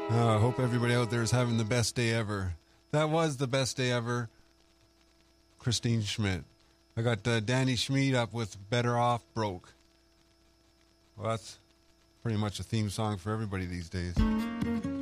I hope everybody out there is having the best day ever. That was the best day ever. Christine Schmidt. I got Danny Schmid up with Better Off Broke. Well, that's pretty much a theme song for everybody these days.